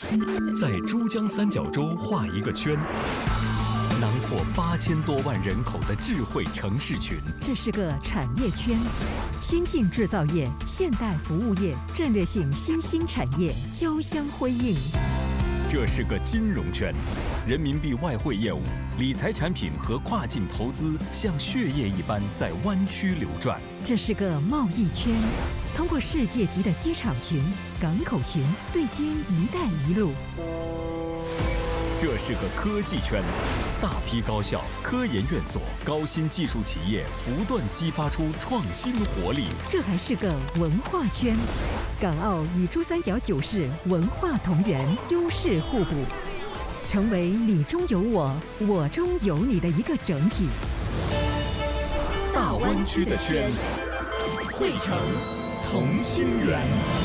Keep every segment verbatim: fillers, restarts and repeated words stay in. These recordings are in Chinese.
在珠江三角洲画一个圈，囊括八千多万人口的智慧城市群。 这是个产业圈，先进制造业、现代服务业、战略性新兴产业交相辉映。 这是个金融圈，人民币外汇业务、理财产品和跨境投资像血液一般在湾区流转。 这是个贸易圈，通过世界级的机场群、港口群对接“一带一路”。 这是个科技圈，大批高校、科研院所、高新技术企业不断激发出创新活力。 这还是个文化圈，港澳与珠三角九市文化同源，优势互补，成为你中有我，我中有你的一个整体。 大湾区的圈，汇成同心圆。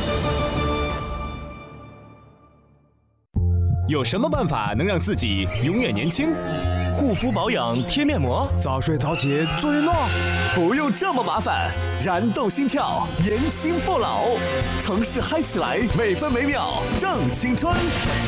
有什么办法能让自己永远年轻？护肤保养贴面膜， 早睡早起做运动， 不用这么麻烦，燃动心跳，年轻不老，城市嗨起来，每分每秒正青春。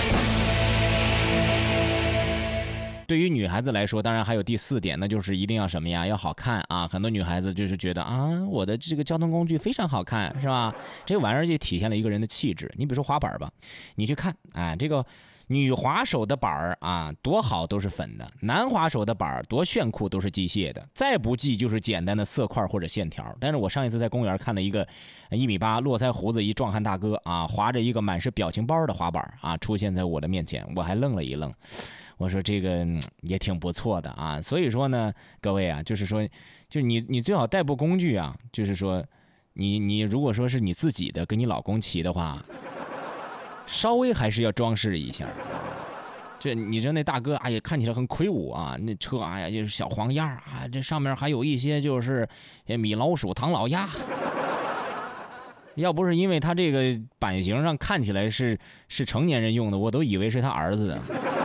对于女孩子来说，当然还有第四点，那就是一定要什么呀？要好看啊！很多女孩子就是觉得啊，我的这个交通工具非常好看，是吧？这个玩意儿就体现了一个人的气质。你比如说滑板吧，你去看，哎，这个女滑手的板儿啊，多好都是粉的；男滑手的板儿多炫酷都是机械的，再不济就是简单的色块或者线条。但是我上一次在公园看到一个一米八、络腮胡子一壮汉大哥啊，滑着一个满是表情包的滑板啊，出现在我的面前，我还愣了一愣。我说这个也挺不错的啊，所以说呢，各位啊，就是说，就你你最好带部工具啊，就是说，你你如果说是你自己的，跟你老公骑的话，稍微还是要装饰一下。这你说那大哥，哎呀，看起来很魁梧啊，那车哎呀就是小黄鸭啊，这上面还有一些就是米老鼠、唐老鸭。要不是因为他这个版型上看起来是是成年人用的，我都以为是他儿子的。